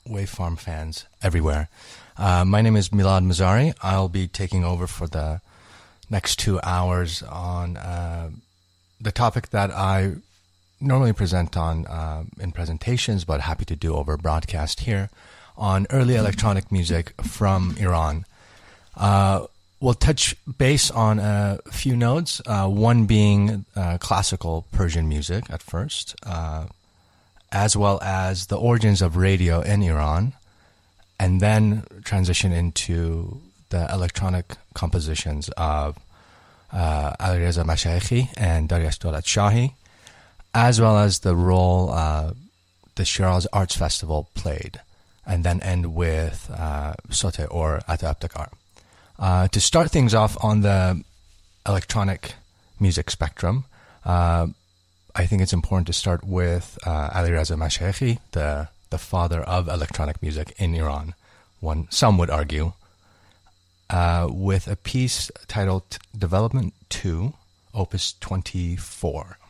Waveform fans everywhere. My name is Milad Mazari. I'll be taking over for the next 2 hours on the topic that I normally present on in presentations, but happy to do over broadcast here on early electronic music from Iran. We'll touch base on a few nodes, one being classical Persian music at first, as well as the origins of radio in Iran, and then transition into the electronic compositions of Alireza Mashayekhi and Dariush Dolatshahi, as well as the role the Shiraz Arts Festival played, and then end with Sote or Ata Abtakar. To start things off on the electronic music spectrum, I think it's important to start with Alireza Mashayekhi, the father of electronic music in Iran, some would argue, with a piece titled Development 2, Opus 24.